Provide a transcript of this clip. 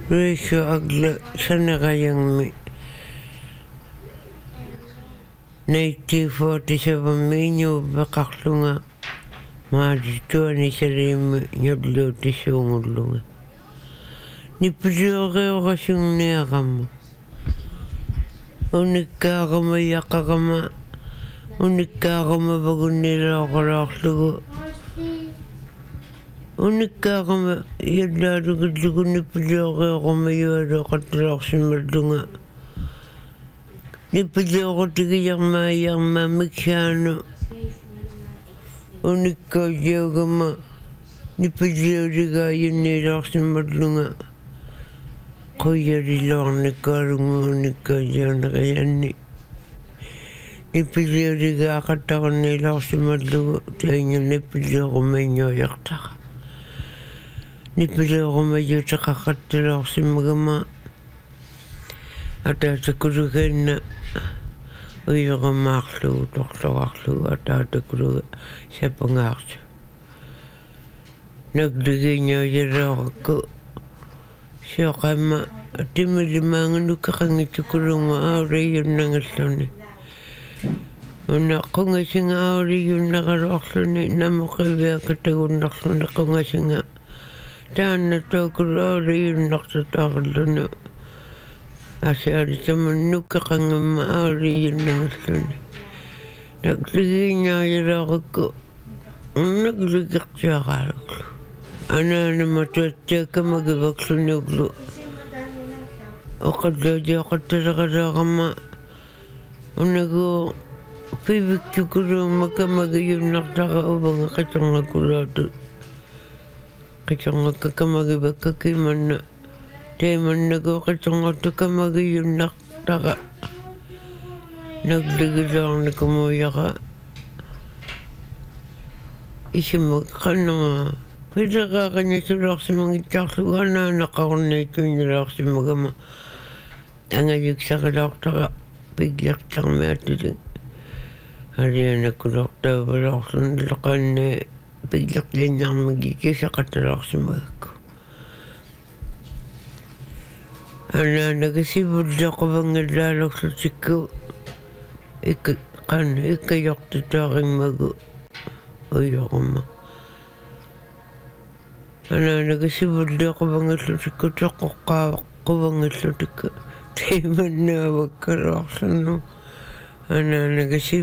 Reisho agla sanagayang mi 1947 minyo bakaklunga maadito ni sarim nyablo tisungulunga ni pidyoke o kasyong niyakam unikakama yakakama unikakama bagun nila karaklugo unikakama yadado kadlugo ni pidyoke o kamayado katalaksimardunga ni pidyoke tigiyang mamiksano unika yagama ni pidyoke yun nilaksimardunga koyarilang ni karungo unika yan kayani ni pidyoke akatakon nilaksimardunga tayo ni pidyoke manyoyaktaka ni pidyoke mayutaka katalaksimagama atatakurugan na uyaka maklu, toktokaklu, atatakuru sa pangakso. Nagdagay niya yara ako. Siya kama, timilimangan kakangitukulong maaari yun nangaslo ni. Una ko nga siya nga aari yun nakaroklo ni, namakabaya katagun naklo na ko nga siya nga. Taan na to kuro aari yun naksataklo na. Asari sa manuka kang maaari yun ng aslun. Naglagay niya yara ko. Naglagak siya karaglo. Ana na matatya ka magabaksunuglo. O kadadya ka talaga ma. Unago, pibik chukuro makamagayon naktaka ubang katang agulato. Katang agkakamagabak kakiman na. Teman nago katungoto ka magayun naktaka. Nagdagilang na kumuya ka. Isimag ka na nga. Pwede ka kanya sulak sa mga itaklugan na nakakunay ko nilak sa mga ma. Angayag sa kalakta bigyak sang may atiling. Hariyan na kulakta balak sa nalakan na bigyak din niyang magiging sa katalak sa mga ko. Ana nagasibod ako bang nalalak sa siko. Ikayak tataking mago. Ayaw ko ma. Ana nagasibod ako bang sa siko. Takakawak ko bang sa siko. Timan na wag karaksan no. Ana nagasibod.